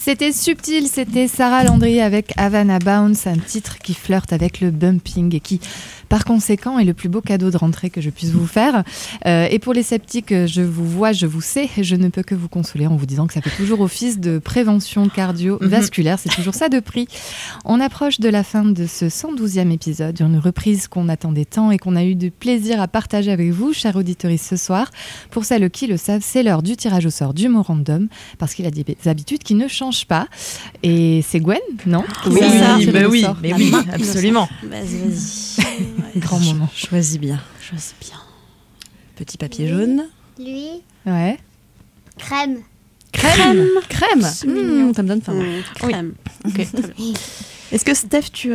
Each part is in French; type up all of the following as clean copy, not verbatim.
C'était subtil, c'était Sarah Landry avec Havana Bounce, un titre qui flirte avec le bumping et qui, par conséquent, est le plus beau cadeau de rentrée que je puisse vous faire. Et pour les sceptiques, je vous vois, je vous sais, je ne peux que vous consoler en vous disant que ça fait toujours office de prévention cardiovasculaire, c'est toujours ça de prix. On approche de la fin de ce 112e épisode, une reprise qu'on attendait tant et qu'on a eu du plaisir à partager avec vous, chers auditeurs, ce soir. Pour celles qui le savent, c'est l'heure du tirage au sort du mot random, parce qu'il a des habitudes qui ne changent pas. Et c'est Gwen, non? Oui, absolument. Vas-y. Grand moment. Choisis bien. Petit papier jaune. Lui. Ouais. Crème. Ça me donne faim. Crème. Oui. Ok. Est-ce que Steph, tu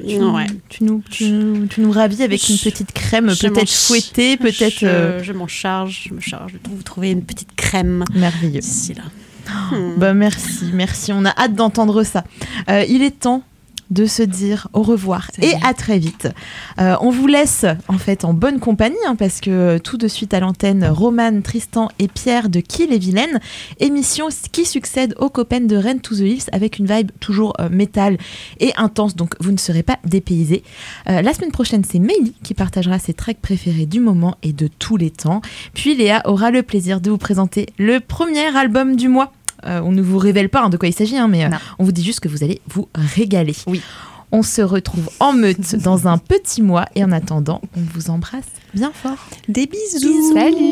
nous ravis avec une petite crème, peut-être fouettée, peut-être... Je m'en charge, de vous trouver une petite crème. Merveilleux. Ici, là. Merci. On a hâte d'entendre ça. Il est temps de se dire au revoir et à très vite. On vous laisse en fait en bonne compagnie parce que tout de suite à l'antenne, Romane, Tristan et Pierre de Kiel et Vilaine, émission qui succède aux copains de Rennes to the Hills avec une vibe toujours métal et intense, donc vous ne serez pas dépaysés. La semaine prochaine, c'est Mélie qui partagera ses tracks préférés du moment et de tous les temps. Puis Léa aura le plaisir de vous présenter le premier album du mois. On ne vous révèle pas de quoi il s'agit, mais on vous dit juste que vous allez vous régaler. Oui. On se retrouve en meute dans un petit mois et en attendant, on vous embrasse bien fort. Des bisous. Salut.